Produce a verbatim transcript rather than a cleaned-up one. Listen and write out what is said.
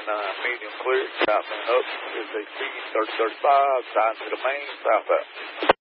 uh, medium clear, southbound up, is a thirty thirty-five, side to the main, southbound.